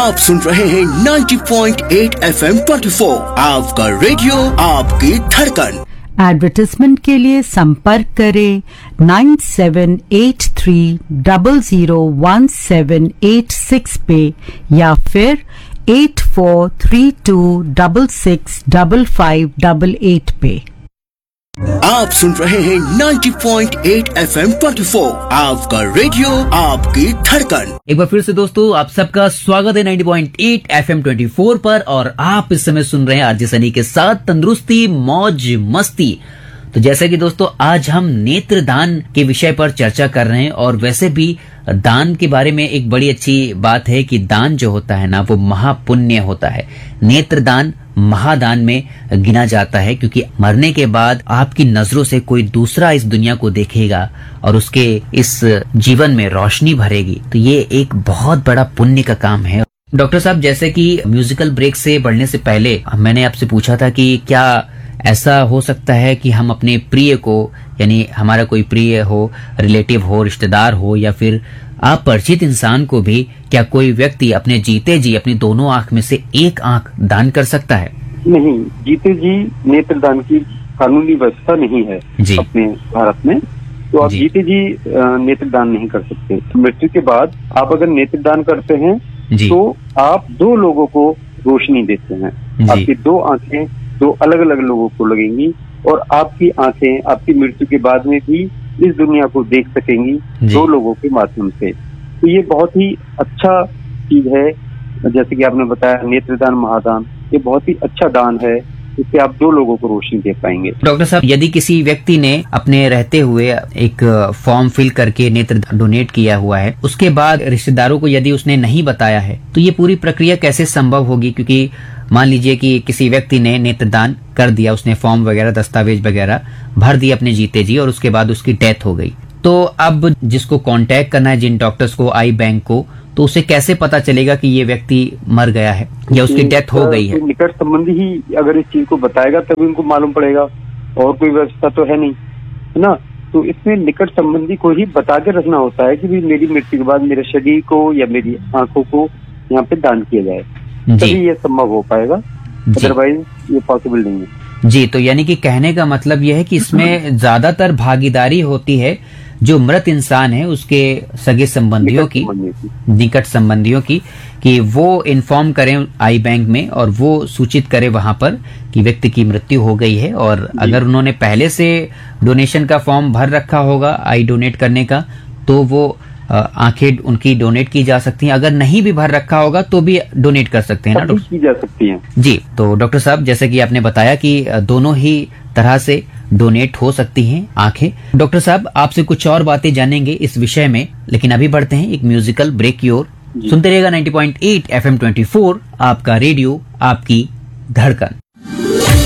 आप सुन रहे हैं 90.8 FM 24, आपका रेडियो आपकी धड़कन। एडवर्टाइजमेंट के लिए संपर्क करें 9783001786 पे या फिर 8432665588 पे। आप सुन रहे हैं 90.8 FM 24, आपका रेडियो आपकी धड़कन। एक बार फिर से दोस्तों आप सबका स्वागत है 90.8 FM 24 पर, और आप इस समय सुन रहे हैं आरजे सनी के साथ तंदुरुस्ती मौज मस्ती। तो जैसे कि दोस्तों आज हम नेत्रदान के विषय पर चर्चा कर रहे हैं, और वैसे भी दान के बारे में एक बड़ी अच्छी बात है कि दान जो होता है ना वो महापुण्य होता है। नेत्रदान महादान में गिना जाता है, क्योंकि मरने के बाद आपकी नजरों से कोई दूसरा इस दुनिया को देखेगा और उसके इस जीवन में रोशनी भरेगी, तो ये एक बहुत बड़ा पुण्य का काम है। डॉक्टर साहब, जैसे कि म्यूजिकल ब्रेक से बढ़ने से पहले मैंने आपसे पूछा था कि क्या ऐसा हो सकता है कि हम अपने प्रिय को, यानी हमारा कोई प्रिय हो, रिलेटिव हो, रिश्तेदार हो, या फिर अपरिचित इंसान को भी क्या कोई व्यक्ति अपने जीते जी अपनी दोनों आंख में से एक आंख दान कर सकता है? नहीं, जीते जी नेत्रदान की कानूनी व्यवस्था नहीं है अपने भारत में, तो आप जीते जी नेत्रदान नहीं कर सकते। मृत्यु के बाद आप अगर नेत्रदान करते हैं तो आप दो लोगों को रोशनी देते हैं। आपकी दो आंखें दो अलग अलग लोगों को लगेंगी, और आपकी आंखें आपकी मृत्यु के बाद में भी इस दुनिया को देख सकेंगी दो लोगों के माध्यम से। तो ये बहुत ही अच्छा चीज है। जैसे कि आपने बताया नेत्रदान महादान, ये बहुत ही अच्छा दान है, इससे आप दो लोगों को रोशनी दे पाएंगे। डॉक्टर साहब, यदि किसी व्यक्ति ने अपने रहते हुए एक फॉर्म फिल करके नेत्र डोनेट किया हुआ है, उसके बाद रिश्तेदारों को यदि उसने नहीं बताया है, तो ये पूरी प्रक्रिया कैसे संभव होगी? क्योंकि मान लीजिए कि किसी व्यक्ति ने नेत्रदान कर दिया, उसने फॉर्म वगैरह दस्तावेज वगैरह भर दिए अपने जीते जी, और उसके बाद उसकी डेथ हो गई, तो अब जिसको कांटेक्ट करना है, जिन डॉक्टर्स को, आई बैंक को, तो उसे कैसे पता चलेगा कि ये व्यक्ति मर गया है या उसकी डेथ हो गई है? निकट संबंधी ही अगर इस चीज को बताएगा तभी उनको मालूम पड़ेगा, और कोई व्यवस्था तो है नहीं, है ना। तो इसमें निकट संबंधी को ही बता के रखना होता है कि मेरी मृत्यु के बाद मेरे शरीर को या मेरी आंखों को यहाँ पे दान किया जाए, तभी ये संभव हो पाएगा, अदरवाइज ये पॉसिबल नहीं है। जी, तो यानी कि कहने का मतलब यह है कि इसमें ज्यादातर भागीदारी होती है जो मृत इंसान है उसके सगे संबंधियों की, निकट संबंधियों की, कि वो इन्फॉर्म करें आई बैंक में और वो सूचित करे वहां पर कि व्यक्ति की मृत्यु हो गई है। और अगर उन्होंने पहले से डोनेशन का फॉर्म भर रखा होगा आई डोनेट करने का, तो वो आंखें उनकी डोनेट की जा सकती हैं। अगर नहीं भी भर रखा होगा तो भी डोनेट कर सकते हैं ना डॉक्टर? की जा सकती हैं। जी, तो डॉक्टर साहब जैसे कि आपने बताया कि दोनों ही तरह से डोनेट हो सकती हैं आंखें। डॉक्टर साहब आपसे कुछ और बातें जानेंगे इस विषय में, लेकिन अभी बढ़ते हैं एक म्यूजिकल ब्रेक की ओर। सुनते रहिएगा 90.8 FM 24, आपका रेडियो आपकी धड़कन।